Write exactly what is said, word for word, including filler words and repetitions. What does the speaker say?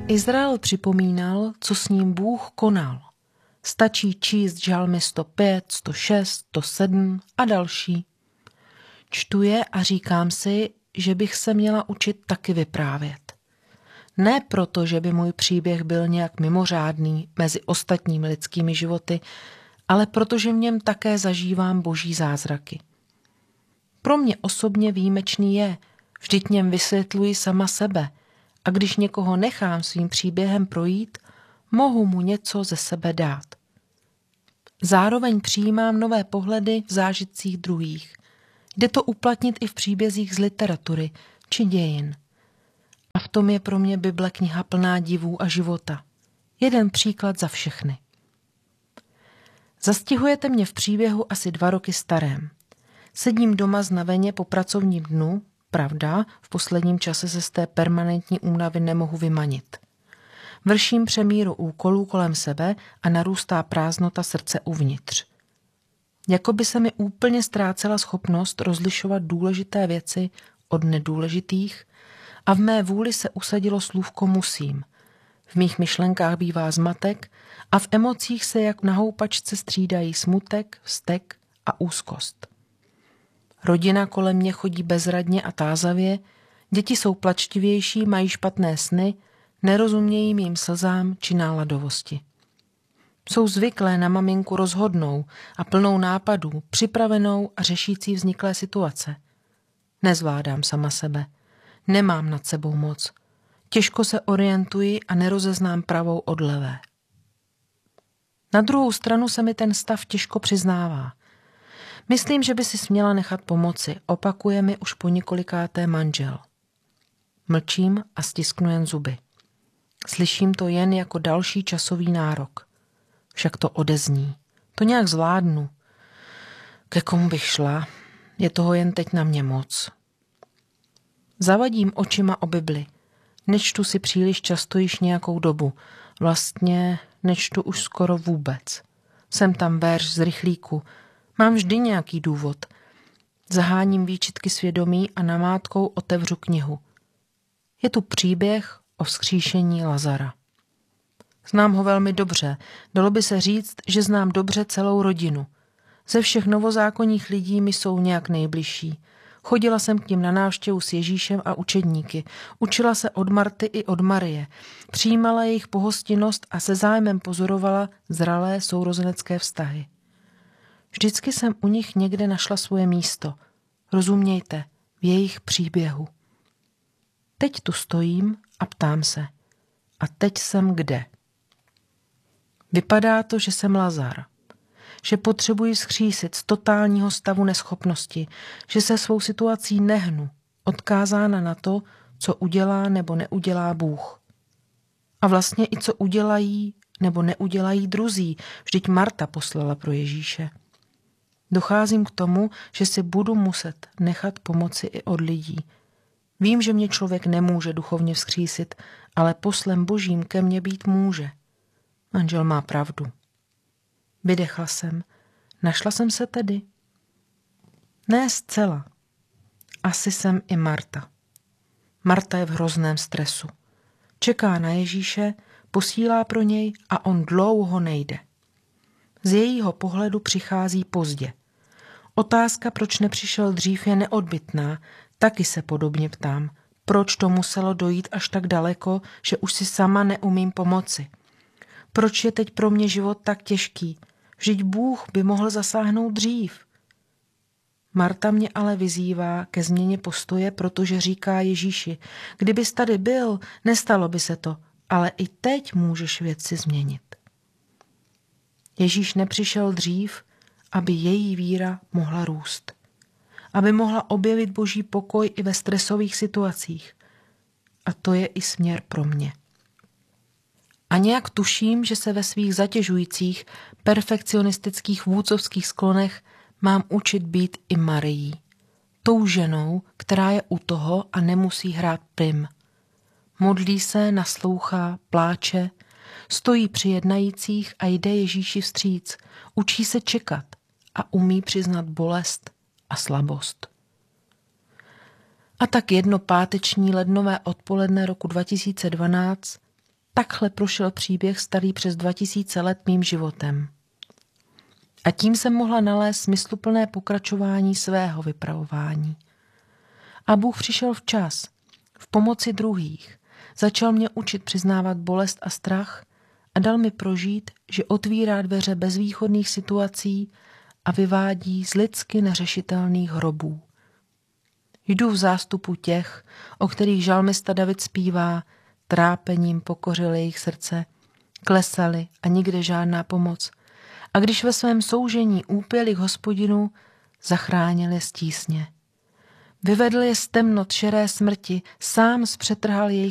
Izrael připomínal, co s ním Bůh konal. Stačí číst žalmy sto pět, sto šest, sto sedm a další. Čtu je a říkám si, že bych se měla učit taky vyprávět. Ne proto, že by můj příběh byl nějak mimořádný mezi ostatními lidskými životy, ale protože v něm také zažívám boží zázraky. Pro mě osobně výjimečný je, vždyť něm vysvětluji sama sebe a když někoho nechám svým příběhem projít, mohu mu něco ze sebe dát. Zároveň přijímám nové pohledy v zážitcích druhých. Jde to uplatnit i v příbězích z literatury či dějin. A v tom je pro mě Bible kniha plná divů a života. Jeden příklad za všechny. Zastihujete mě v příběhu asi dva roky starém. Sedím doma znaveně po pracovním dnu, pravda, v posledním čase se z té permanentní únavy nemohu vymanit. Vrším přemíru úkolů kolem sebe a narůstá prázdnota srdce uvnitř. Jako by se mi úplně ztrácela schopnost rozlišovat důležité věci od nedůležitých a v mé vůli se usadilo slůvko musím. V mých myšlenkách bývá zmatek a v emocích se jak na houpačce střídají smutek, vztek a úzkost. Rodina kolem mě chodí bezradně a tázavě, děti jsou plačtivější, mají špatné sny, nerozumějí mým slzám či náladovosti. Jsou zvyklé na maminku rozhodnou a plnou nápadů, připravenou a řešící vzniklé situace. Nezvládám sama sebe. Nemám nad sebou moc. Těžko se orientuji a nerozeznám pravou od levé. Na druhou stranu se mi ten stav těžko přiznává. Myslím, že by si směla nechat pomoci, opakuje mi už po několikáté manžel. Mlčím a stisknu jen zuby. Slyším to jen jako další časový nárok. Však to odezní. To nějak zvládnu. Ke komu bych šla? Je toho jen teď na mě moc. Zavadím očima o Bibli. Nečtu si příliš často již nějakou dobu. Vlastně nečtu už skoro vůbec. Jsem tam verš z rychlíku. Mám vždy nějaký důvod. Zaháním výčitky svědomí a namátkou otevřu knihu. Je tu příběh o vzkříšení Lazara. Znám ho velmi dobře. Dalo by se říct, že znám dobře celou rodinu. Ze všech novozákonních lidí mi jsou nějak nejbližší. Chodila jsem k nim na návštěvu s Ježíšem a učedníky. Učila se od Marty i od Marie. Přijímala jejich pohostinnost a se zájmem pozorovala zralé sourozenecké vztahy. Vždycky jsem u nich někde našla svoje místo. Rozumějte, v jejich příběhu. Teď tu stojím a ptám se. A teď jsem kde? Vypadá to, že jsem Lazar. Že potřebuji vzkřísit z totálního stavu neschopnosti, že se svou situací nehnu, odkázána na to, co udělá nebo neudělá Bůh. A vlastně i co udělají nebo neudělají druzí, vždyť Marta poslala pro Ježíše. Docházím k tomu, že si budu muset nechat pomoci i od lidí. Vím, že mě člověk nemůže duchovně vzkřísit, ale poslem Božím ke mně být může. Manžel má pravdu. Vydechla jsem. Našla jsem se tedy? Ne zcela. Asi jsem i Marta. Marta je v hrozném stresu. Čeká na Ježíše, posílá pro něj a on dlouho nejde. Z jejího pohledu přichází pozdě. Otázka, proč nepřišel dřív, je neodbytná. Taky se podobně ptám. Proč to muselo dojít až tak daleko, že už si sama neumím pomoci? Proč je teď pro mě život tak těžký? Vždyť Bůh by mohl zasáhnout dřív. Marta mě ale vyzývá ke změně postoje, protože říká Ježíši, kdybys tady byl, nestalo by se to, ale i teď můžeš věci změnit. Ježíš nepřišel dřív, aby její víra mohla růst. Aby mohla objevit Boží pokoj i ve stresových situacích. A to je i směr pro mě. A nějak tuším, že se ve svých zatěžujících, perfekcionistických vůdcovských sklonech mám učit být i Marií. Tou ženou, která je u toho a nemusí hrát prim. Modlí se, naslouchá, pláče, stojí při jednajících a jde Ježíši vstříc. Učí se čekat a umí přiznat bolest a slabost. A tak jedno páteční lednové odpoledne roku dva tisíce dvanáct Takhle prošel příběh starý přes dva tisíce let mým životem. A tím jsem mohla nalézt smysluplné pokračování svého vypravování. A Bůh přišel včas, v pomoci druhých, začal mě učit přiznávat bolest a strach a dal mi prožít, že otvírá dveře bezvýchodných situací a vyvádí z lidsky neřešitelných hrobů. Jdu v zástupu těch, o kterých žalmista David zpívá, trápením pokořil jejich srdce, klesali a nikde žádná pomoc. A když ve svém soužení úpěli k Hospodinu, zachránil je z tísně. Vyvedl je z temnot šeré smrti, sám zpřetrhal jejich